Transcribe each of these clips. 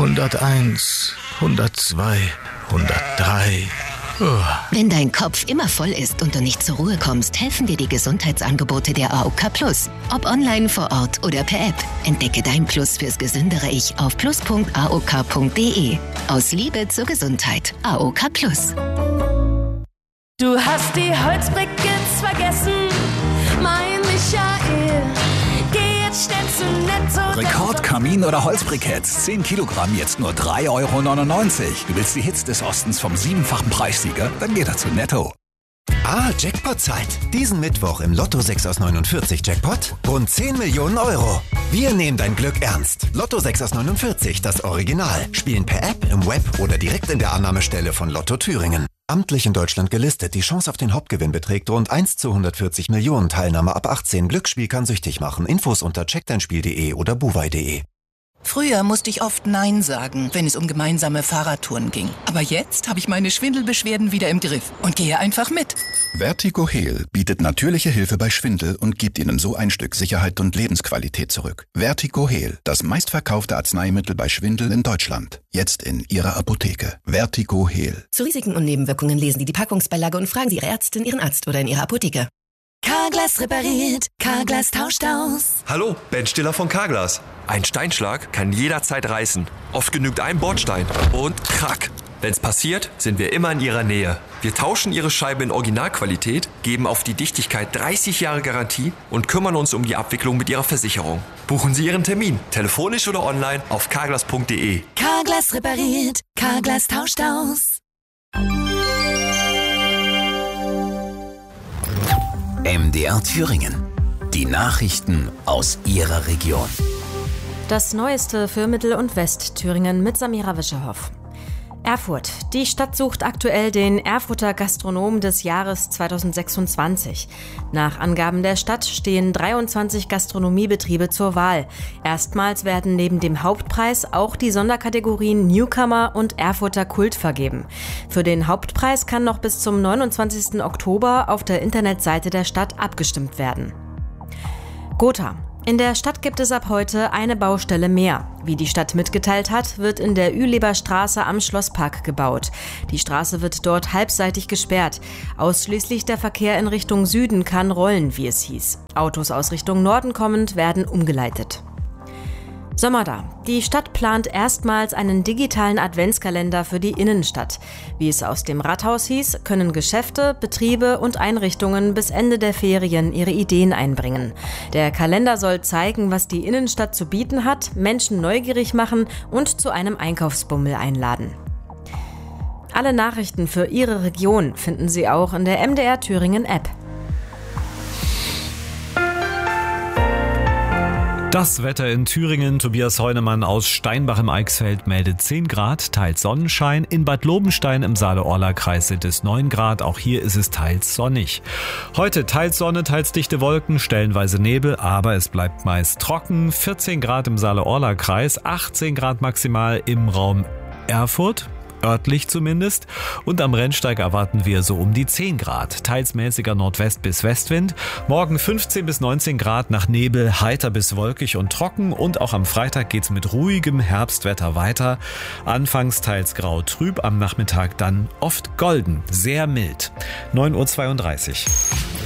101, 102, 103. Wenn dein Kopf immer voll ist und du nicht zur Ruhe kommst, helfen dir die Gesundheitsangebote der AOK Plus. Ob online, vor Ort oder per App. Entdecke dein Plus fürs gesündere Ich auf plus.aok.de. Aus Liebe zur Gesundheit. AOK Plus. Du hast die Holzbriketts vergessen, mein Michael. Geh jetzt schnell zu Netto. Rekordkamin oder Holzbriketts. 10 Kilogramm, jetzt nur 3,99 €. Du willst die Hits des Ostens vom 7-fachen Preissieger? Dann geh doch zu Netto. Jackpot-Zeit. Diesen Mittwoch im Lotto 6 aus 49 Jackpot rund 10 Millionen €. Wir nehmen dein Glück ernst. Lotto 6 aus 49, das Original. Spielen per App, im Web oder direkt in der Annahmestelle von Lotto Thüringen. Amtlich in Deutschland gelistet. Die Chance auf den Hauptgewinn beträgt rund 1 zu 140 Millionen. Teilnahme ab 18. Glücksspiel kann süchtig machen. Infos unter checkdeinspiel.de oder buwei.de. Früher musste ich oft Nein sagen, wenn es um gemeinsame Fahrradtouren ging. Aber jetzt habe ich meine Schwindelbeschwerden wieder im Griff und gehe einfach mit. Vertigo Heal bietet natürliche Hilfe bei Schwindel und gibt Ihnen so ein Stück Sicherheit und Lebensqualität zurück. Vertigo Heal, das meistverkaufte Arzneimittel bei Schwindel in Deutschland. Jetzt in Ihrer Apotheke. Vertigo Heal. Zu Risiken und Nebenwirkungen lesen Sie die Packungsbeilage und fragen Sie Ihre Ärztin, Ihren Arzt oder in Ihrer Apotheke. Carglass repariert, Carglass tauscht aus. Hallo, Ben Stiller von Carglass. Ein Steinschlag kann jederzeit reißen. Oft genügt ein Bordstein und krack. Wenn's passiert, sind wir immer in Ihrer Nähe. Wir tauschen Ihre Scheibe in Originalqualität, geben auf die Dichtigkeit 30 Jahre Garantie und kümmern uns um die Abwicklung mit Ihrer Versicherung. Buchen Sie Ihren Termin, telefonisch oder online auf carglass.de. Carglass repariert, Carglass tauscht aus. MDR Thüringen. Die Nachrichten aus Ihrer Region. Das Neueste für Mittel- und Westthüringen mit Samira Wischerhoff. Erfurt. Die Stadt sucht aktuell den Erfurter Gastronom des Jahres 2026. Nach Angaben der Stadt stehen 23 Gastronomiebetriebe zur Wahl. Erstmals werden neben dem Hauptpreis auch die Sonderkategorien Newcomer und Erfurter Kult vergeben. Für den Hauptpreis kann noch bis zum 29. Oktober auf der Internetseite der Stadt abgestimmt werden. Gotha. In der Stadt gibt es ab heute eine Baustelle mehr. Wie die Stadt mitgeteilt hat, wird in der Üleber Straße am Schlosspark gebaut. Die Straße wird dort halbseitig gesperrt. Ausschließlich der Verkehr in Richtung Süden kann rollen, wie es hieß. Autos aus Richtung Norden kommend werden umgeleitet. Sommer da. Die Stadt plant erstmals einen digitalen Adventskalender für die Innenstadt. Wie es aus dem Rathaus hieß, können Geschäfte, Betriebe und Einrichtungen bis Ende der Ferien ihre Ideen einbringen. Der Kalender soll zeigen, was die Innenstadt zu bieten hat, Menschen neugierig machen und zu einem Einkaufsbummel einladen. Alle Nachrichten für Ihre Region finden Sie auch in der MDR Thüringen App. Das Wetter in Thüringen. Tobias Heunemann aus Steinbach im Eichsfeld meldet 10 Grad, teils Sonnenschein. In Bad Lobenstein im Saale-Orla-Kreis sind es 9 Grad. Auch hier ist es teils sonnig. Heute teils Sonne, teils dichte Wolken, stellenweise Nebel, aber es bleibt meist trocken. 14 Grad im Saale-Orla-Kreis, 18 Grad maximal im Raum Erfurt. Örtlich zumindest. Und am Rennsteig erwarten wir so um die 10 Grad. Teils mäßiger Nordwest- bis Westwind. Morgen 15 bis 19 Grad, nach Nebel heiter bis wolkig und trocken. Und auch am Freitag geht's mit ruhigem Herbstwetter weiter. Anfangs teils grau trüb, am Nachmittag dann oft golden. Sehr mild. 9:32 Uhr.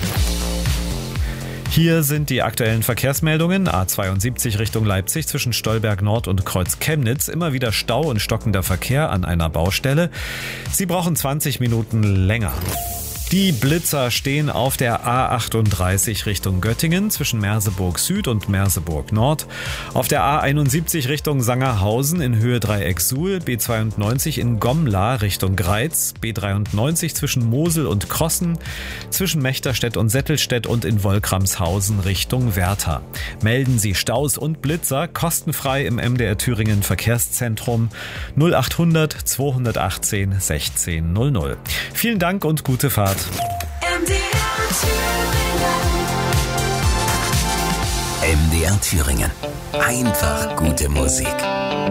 Hier sind die aktuellen Verkehrsmeldungen. A72 Richtung Leipzig zwischen Stolberg Nord und Kreuz Chemnitz. Immer wieder Stau und stockender Verkehr an einer Baustelle. Sie brauchen 20 Minuten länger. Die Blitzer stehen auf der A38 Richtung Göttingen zwischen Merseburg Süd und Merseburg Nord. Auf der A71 Richtung Sangerhausen in Höhe Dreieck Suhl, B92 in Gommla Richtung Greiz, B93 zwischen Mosel und Krossen, zwischen Mechterstedt und Settelstedt und in Wolkramshausen Richtung Werther. Melden Sie Staus und Blitzer kostenfrei im MDR Thüringen Verkehrszentrum 0800 218 1600. Vielen Dank und gute Fahrt. MDR Thüringen. Einfach gute Musik.